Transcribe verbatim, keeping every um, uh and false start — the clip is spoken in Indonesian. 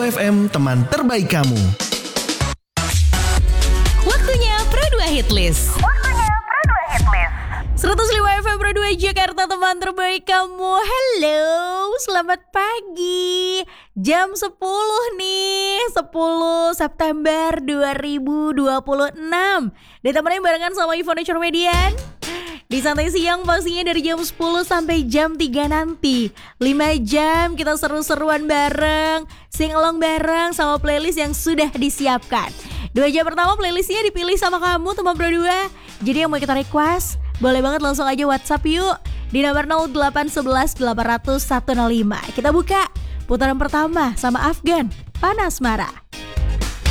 Pro F M, teman terbaik kamu. Waktunya Pro dua Hitlist. Waktunya Pro dua Hitlist. seratus lima F M Pro dua Jakarta, teman terbaik kamu. Halo, selamat pagi. Jam sepuluh nih, sepuluh September dua ribu dua puluh enam. Ditemenin barengan sama Ivone Curmedian. Di Santai Siang pastinya dari jam sepuluh sampai jam tiga nanti. lima jam kita seru-seruan bareng, sing along bareng sama playlist yang sudah disiapkan. Dua jam pertama playlistnya dipilih sama kamu teman Pro dua. Jadi yang mau kita request, boleh banget langsung aja WhatsApp yuk di nomor nol delapan satu satu delapan nol nol satu nol lima. Kita buka putaran pertama sama Afgan, Panas Marah.